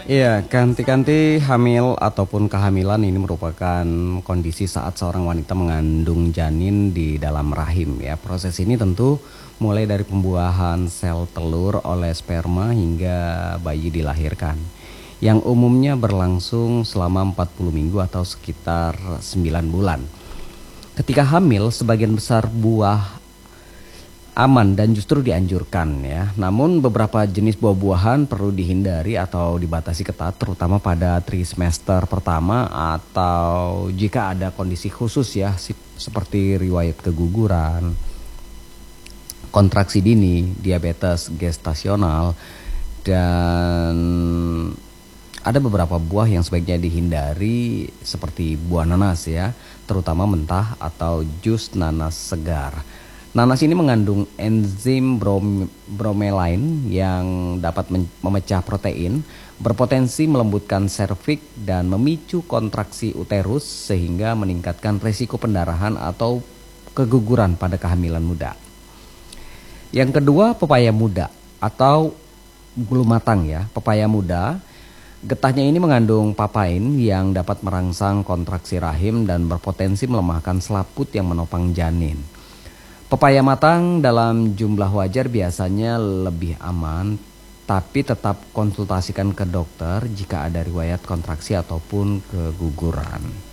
Iya, ganti-ganti hamil ataupun kehamilan ini merupakan kondisi saat seorang wanita mengandung janin di dalam rahim ya. Proses ini tentu mulai dari pembuahan sel telur oleh sperma hingga bayi dilahirkan. Yang umumnya berlangsung selama 40 minggu atau sekitar 9 bulan. Ketika hamil, sebagian besar buah aman dan justru dianjurkan ya. Namun beberapa jenis buah-buahan perlu dihindari atau dibatasi ketat terutama pada trimester pertama atau jika ada kondisi khusus ya seperti riwayat keguguran, kontraksi dini, diabetes gestasional dan ada beberapa buah yang sebaiknya dihindari seperti buah nanas ya, terutama mentah atau jus nanas segar. Nanas ini mengandung enzim bromelain yang dapat memecah protein, berpotensi melembutkan serviks dan memicu kontraksi uterus sehingga meningkatkan resiko pendarahan atau keguguran pada kehamilan muda. Yang kedua, pepaya muda atau belum matang ya. Pepaya muda, getahnya ini mengandung papain yang dapat merangsang kontraksi rahim dan berpotensi melemahkan selaput yang menopang janin. Pepaya matang dalam jumlah wajar biasanya lebih aman, tapi tetap konsultasikan ke dokter jika ada riwayat kontraksi ataupun keguguran.